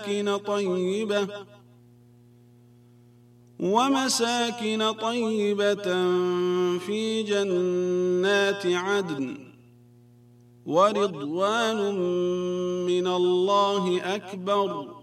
ومساكن طيبة في جنات عدن ورضوان من الله أكبر